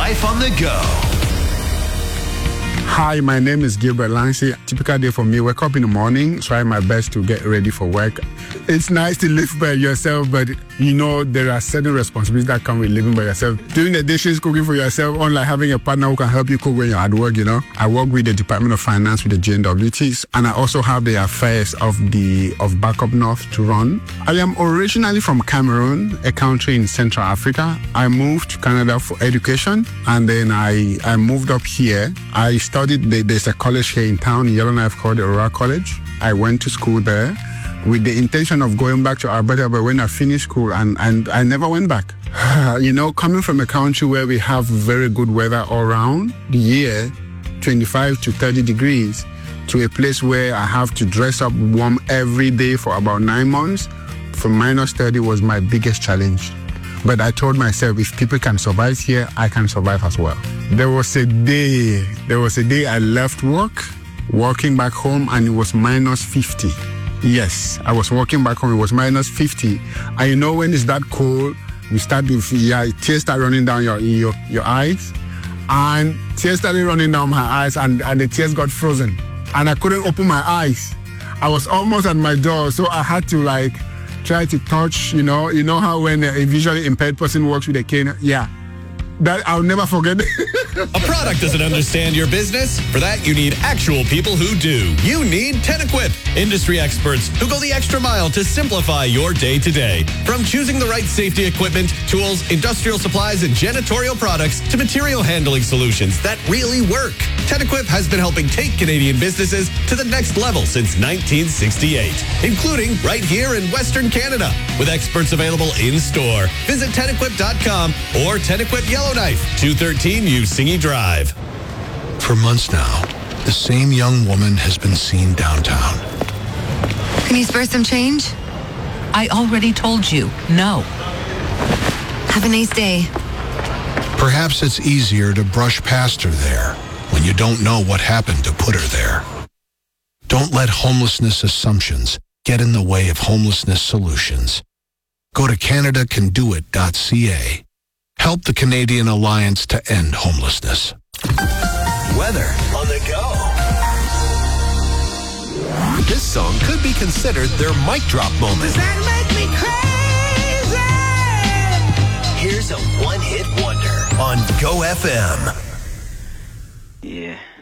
Life on the Go. Hi, my name is Gilbert Langsy. Typical day for me, wake up in the morning, try my best to get ready for work. It's nice to live by yourself, but you know there are certain responsibilities that come with living by yourself. Doing the dishes, cooking for yourself, unlike having a partner who can help you cook when you're at work, you know. I work with the Department of Finance with the GNWTs, and I also have the affairs of Backup North to run. I am originally from Cameroon, a country in Central Africa. I moved to Canada for education, and then I moved up here. I studied, there's a college here in town in Yellowknife called the Aurora College. I went to school there with the intention of going back to Alberta, but when I finished school, and I never went back. You know, coming from a country where we have very good weather all around the year, 25 to 30 degrees, to a place where I have to dress up warm every day for about 9 months, from minus 30 was my biggest challenge. But I told myself, if people can survive here, I can survive as well. There was a day I left work, walking back home, and it was minus 50. Yes, I was walking back home, it was minus 50. And you know when it's that cold, we start to feel, tears start running down your eyes. And tears started running down my eyes, and the tears got frozen. And I couldn't open my eyes. I was almost at my door, so I had to try to touch, you know how when a visually impaired person walks with a cane, that I'll never forget. A product doesn't understand your business? For that, you need actual people who do. You need Tenequip, industry experts who go the extra mile to simplify your day-to-day. From choosing the right safety equipment, tools, industrial supplies, and janitorial products to material handling solutions that really work. Tenequip has been helping take Canadian businesses to the next level since 1968, including right here in Western Canada, with experts available in-store. Visit Tenequip.com or Tenequip Yellowknife, 213 Usingi Drive. For months now, the same young woman has been seen downtown. Can you spare some change? I already told you, no. Have a nice day. Perhaps it's easier to brush past her there when you don't know what happened to put her there. Don't let homelessness assumptions get in the way of homelessness solutions. Go to CanadaCanDoIt.ca. Help the Canadian Alliance to end homelessness. Weather on the go. This song could be considered their mic drop moment. Does that make me crazy? Here's a one-hit wonder on Go FM. Yeah.